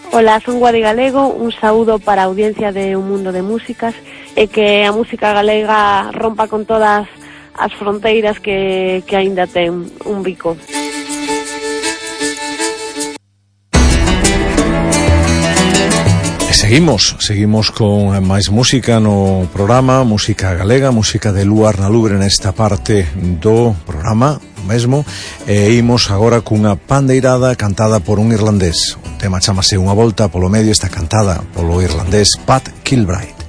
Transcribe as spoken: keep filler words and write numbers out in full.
Ola, son Guadi Galego, un saúdo para a audiencia de Un Mundo de Músicas e que a música galega rompa con todas as fronteiras que, que aínda ten un bico. E seguimos, seguimos con máis música no programa, música galega, música de Luar na Lubre nesta parte do programa mesmo, e imos agora cunha pandeirada cantada por un irlandés. O tema chamase Unha volta polo medio, está cantada polo irlandés Pat Kilbride.